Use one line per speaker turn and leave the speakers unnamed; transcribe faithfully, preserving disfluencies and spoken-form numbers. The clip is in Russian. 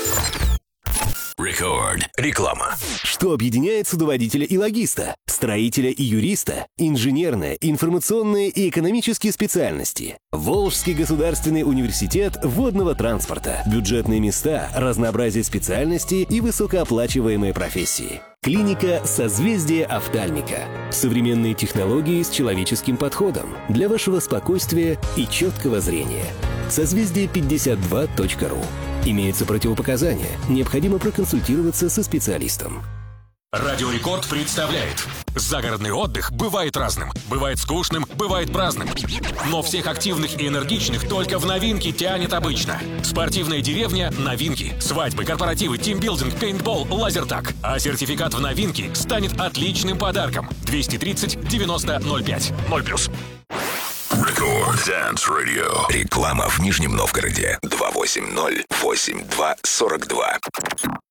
Record. Реклама.
Что объединяет судоводителя и логиста, строителя и юриста, инженерные, информационные и экономические специальности? Волжский государственный университет водного транспорта. Бюджетные места, разнообразие специальностей и высокооплачиваемые профессии. Клиника «Созвездие офтальмика». Современные технологии с человеческим подходом для вашего спокойствия и четкого зрения. созвездие пятьдесят два точка ру. Имеются противопоказания. Необходимо проконсультироваться со специалистом.
Радио Рекорд представляет. Загородный отдых бывает разным. Бывает скучным, бывает праздным. Но всех активных и энергичных только в новинки тянет обычно. Спортивная деревня – новинки. Свадьбы, корпоративы, тимбилдинг, пейнтбол, лазертаг. А сертификат в новинки станет отличным подарком. двести тридцать девяносто ноль пять. ноль плюс.
Record Dance Radio. Реклама в Нижнем Новгороде. два восемь ноль восемь два сорок два.